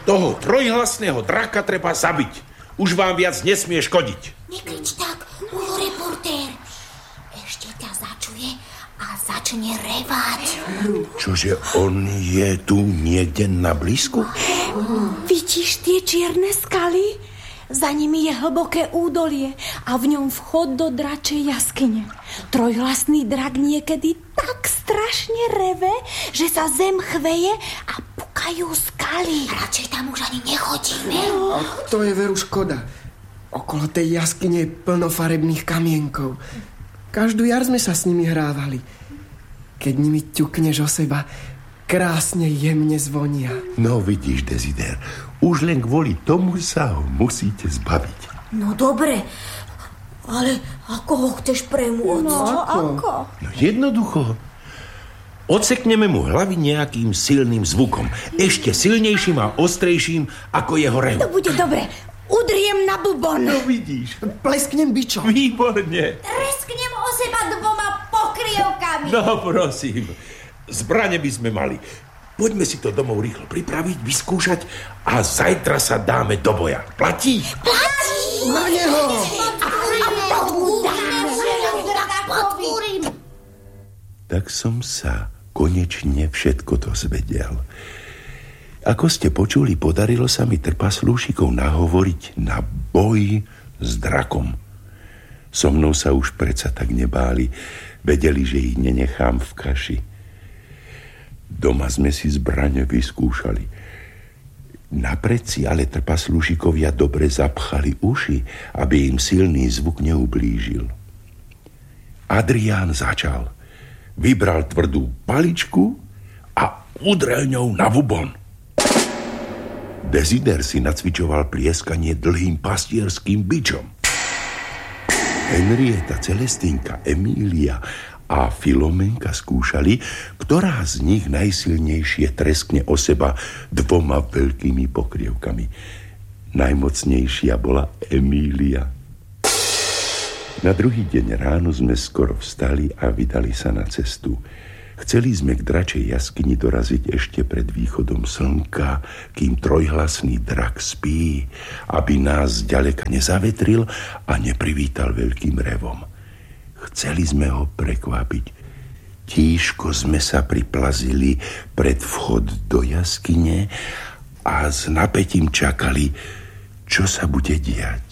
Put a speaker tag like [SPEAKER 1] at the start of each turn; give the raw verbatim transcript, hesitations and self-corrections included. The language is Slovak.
[SPEAKER 1] Toho trojhlasného draka treba zabiť. Už vám viac nesmie škodiť.
[SPEAKER 2] Nekrič tak, ujo reportér. Ešte ťa začuje a začne revať.
[SPEAKER 1] Čože on je tu niekde na blízku?
[SPEAKER 3] Vidíš tie čierne skaly? Za nimi je hlboké údolie a v ňom vchod do dračej jaskyne. Trojhlasný drak niekedy tak strašne reve, že sa zem chveje a pukajú skaly.
[SPEAKER 2] Radšej tam už ani nechodíme.
[SPEAKER 4] A to je veru škoda. Okolo tej jaskyne je plno farebných kamienkov. Každú jar sme sa s nimi hrávali. Keď nimi ťukneš o seba, krásne jemne zvonia.
[SPEAKER 1] No vidíš, Desider, už len kvôli tomu sa ho musíte zbaviť.
[SPEAKER 2] No dobre, ale ako ho chceš premôcť?
[SPEAKER 3] No, ako?
[SPEAKER 1] No jednoducho. Odsekneme mu hlavy nejakým silným zvukom. Ešte silnejším a ostrejším ako jeho rev.
[SPEAKER 3] To bude dobre. Udriem na bubon.
[SPEAKER 1] No vidíš.
[SPEAKER 4] Plesknem bičom.
[SPEAKER 1] Výborne.
[SPEAKER 2] Tresknem o seba dvoma pokrievkami.
[SPEAKER 1] No prosím. Zbrane by sme mali. Poďme si to domov rýchlo pripraviť, vyskúšať a zajtra sa dáme do boja. Platí?
[SPEAKER 2] Platí!
[SPEAKER 4] Na neho!
[SPEAKER 1] Tak som sa konečne všetko dozvedel. Ako ste počuli, podarilo sa mi trpaslúšikov nahovoriť na boj s drakom. So mnou sa už predsa tak nebáli. Vedeli, že ich nenechám v kaši. Doma sme si zbrane vyskúšali. Napred si ale trpaslúšikovia dobre zapchali uši, aby im silný zvuk neublížil. Adrián začal. Vybral tvrdú paličku a udrel ňou na bubon. Desider si nacvičoval plieskanie dlhým pastierským bičom. Henrieta, Celestínka, Emília a Filomenka skúšali, ktorá z nich najsilnejšie treskne o seba dvoma veľkými pokrievkami. Najmocnejšia bola Emília. Na druhý deň ráno sme skoro vstali a vydali sa na cestu. Chceli sme k dračej jaskyni doraziť ešte pred východom slnka, kým trojhlasný drak spí, aby nás ďaleka nezavetril a neprivítal veľkým revom. Chceli sme ho prekvapiť. Tížko sme sa priplazili pred vchod do jaskyne a s napätím čakali, čo sa bude diať.